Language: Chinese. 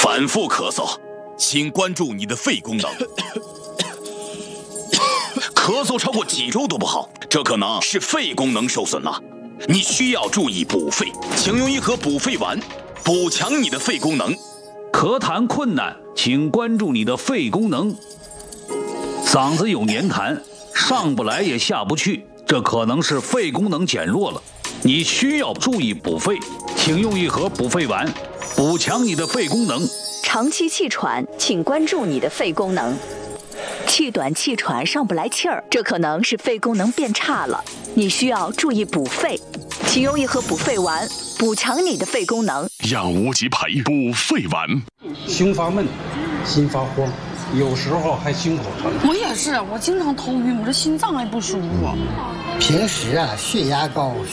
反复咳嗽，请关注你的肺功能。咳嗽超过几周都不好，这可能是肺功能受损了。你需要注意补肺，请用一盒补肺丸，补强你的肺功能。 咳痰困难，请关注你的肺功能。嗓子有黏痰，上不来也下不去，这可能是肺功能减弱了。你需要注意补肺，请用一盒补肺丸，补强你的肺功能。 长期气喘，请关注你的肺功能。气短气喘上不来气儿，这可能是肺功能变差了，你需要注意补肺，请用一盒补肺丸，补强你的肺功能。 养无极培补肺丸。 胸发闷，心发慌，有时候还心口疼。 我也是，我经常头晕，我这心脏还不舒服。 平时血压高。